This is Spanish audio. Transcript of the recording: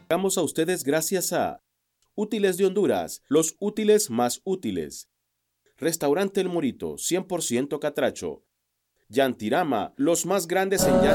Llegamos a ustedes gracias a Útiles de Honduras, los útiles más útiles. Restaurante El Morito, 100% catracho. Yantirama, los más grandes en llantas.